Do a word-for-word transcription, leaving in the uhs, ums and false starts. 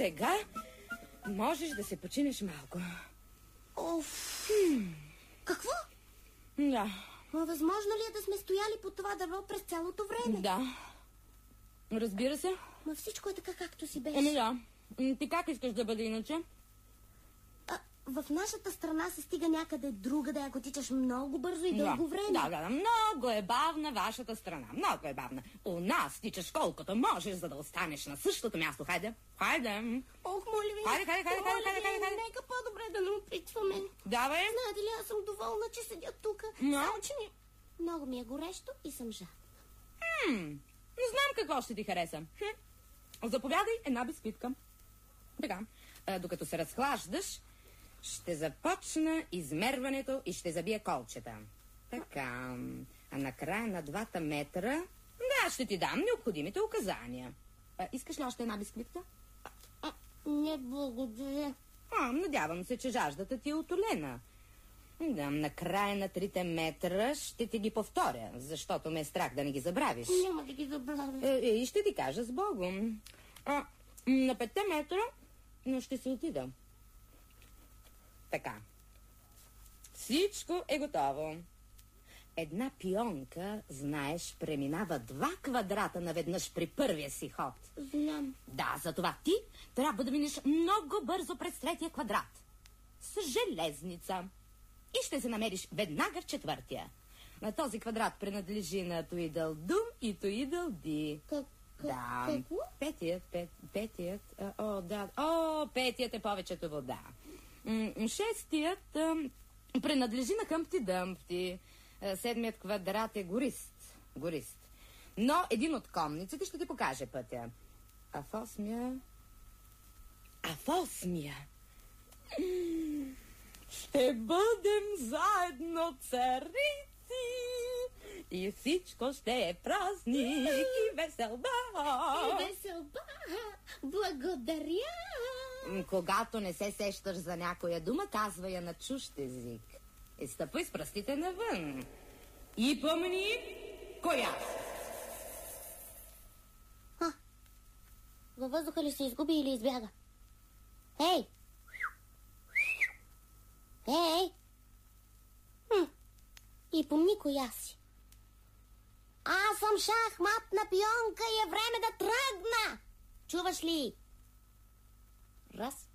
сега можеш да се починеш малко. Оф! Хм. Какво? Да. Но възможно ли е да сме стояли по това дърво през цялото време? Да. Разбира се. Но всичко е така, както си беше. Еми да. Ти как искаш да бъде иначе? А, в нашата страна се стига някъде другаде, ако тичаш много бързо и дълго да. време. Да, да, да. Много е бавна вашата страна. Много е бавна. У нас тичаш колкото можеш, за да останеш на същото място. Хайде. Хайде. Ох, моля ви. Хайде, хайде, хайде, хайде, хайде, хайде, хайде. Нека по-добре да не опитваме. Давай. Знаете ли, аз съм доволна, че седя тук. Но? Само, че ми... Много ми е горещо и съм жадна. Хм. Не знам какво ще ти хареса. Хм. Заповядай една бисквитка. Така, а, докато се разхлаждаш, ще започна измерването и ще забия колчета. Така, а накрая на двата метра, да, ще ти дам необходимите указания. А, искаш ли още една бисквитка? А, не, благодаря. А, надявам се, че жаждата ти е утолена. Да, накрая на трите метра ще ти ги повторя, защото ме е страх да не ги забравиш. Няма да ги забравя. Е, е, и ще ти кажа с Богом. А, на петте метра но ще се отида. Така. Всичко е готово. Една пионка, знаеш, преминава два квадрата наведнъж при първия си ход. Знам. Да, затова ти трябва да минеш много бързо през третия квадрат. С железница. И ще се намериш веднага в четвъртия. На този квадрат принадлежи на Туидълдум и Туидълди. Как? Да. Какво? Петият, пет, петият, а, о, да, о, петият е повечето вода. М, шестият а, принадлежи на Хъмпти Дъмпти. А, седмият квадрат е горист. Горист. Но един от конниците ще ти покаже пътя. А в осмия... А в осмия... Ще бъдем заедно царици и всичко ще е празник и веселба. И веселба. Благодаря. Когато не се сещаш за някоя дума, казва я на чужд език. И стъпвай с пръстите навън. И помни коя. А, във въздуха ли се изгуби или избяга? Ей! Ей! Хм. И помни коя си. Аз съм шахматна пионка и е време да тръгна. Чуваш ли? Раз,